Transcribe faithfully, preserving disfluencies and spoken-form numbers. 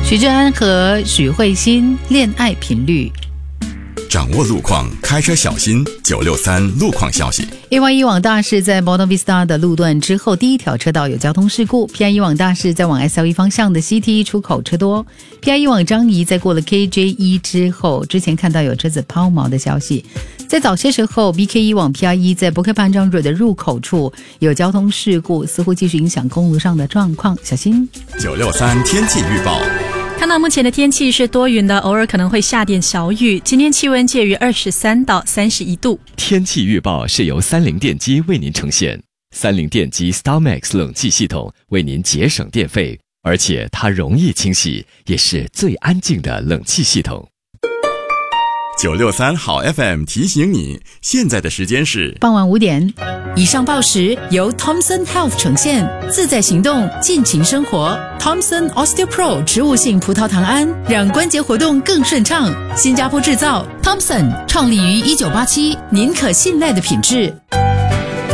许志安和许慧欣恋爱频率。 掌握路况，开车小心。九六三路况消息 A Y 一往大士在 Bono Vista 的路段之后，第一条车道有交通事故。P I 一往大士在往 S L E 方向的 C T 出口车多。P I 一往张仪在过了 K J 一之后，之前看到有车子抛锚的消息。在早些时候 B K 一往 P I 一在 Bukit Panjang Road 的入口处有交通事故，似乎继续影响公路上的状况，小心。 九六三天气预报。 看到目前的天气是多云的，偶尔可能会下点小雨。今天气温介于二十三到三十一度。 天气预报是由三菱电机为您呈现。三菱电机 StarMax 冷气系统为您节省电费，而且它容易清洗，也是最安静的冷气系统。 九六三好 F M 提醒你，现在的时间是傍晚五点。以上报时由 Thomson Health 呈现，自在行动，尽情生活。Thomson OsteoPro 植物性葡萄糖胺，让关节活动更顺畅。新加坡制造 ，Thomson 创立于一九八七，您可信赖的品质。